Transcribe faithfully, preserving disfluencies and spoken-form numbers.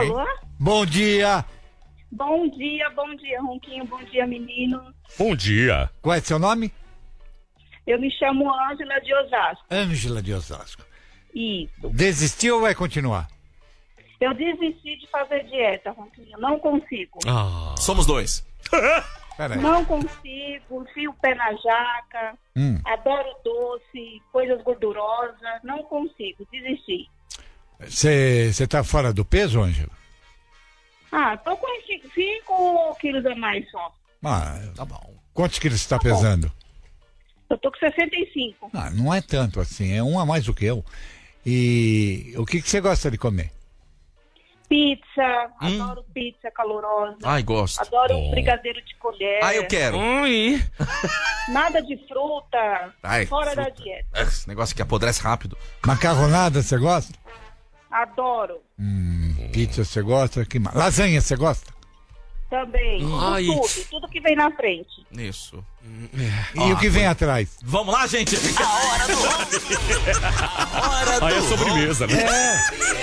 Alô? Bom dia. Bom dia, bom dia, Ronquinho, bom dia, menino. Bom dia. Qual é seu nome? Eu me chamo Ângela de Osasco. Ângela de Osasco. Isso. Desistiu ou vai continuar? Eu desisti de fazer dieta, Ronquinho, não consigo. Ah. Somos dois. Peraí. Não consigo, enfio o pé na jaca, Hum. adoro doce, coisas gordurosas, não consigo, desisti. Você tá fora do peso, Ângela? Ah, tô com cinco quilos a mais só. Ah, Tá bom. quantos quilos você tá pesando? Eu tô com sessenta e cinco. Ah, não é tanto assim, é um a mais do que eu. E o que que você gosta de comer? Pizza, Hum. adoro pizza calorosa. Ai, gosto. Adoro Bom. brigadeiro de colher. Ah, eu quero. Oi. Nada de fruta, Ai, fora da fruta. dieta. Esse negócio que apodrece rápido. Macarronada, você gosta? Adoro Hum, pizza, você gosta? Que mais? Lasanha, você gosta? também. Ai. Tudo, tudo que vem na frente. Isso. E o que vem atrás? Vamos lá, gente. A hora do... A hora do... Aí é sobremesa, né? É.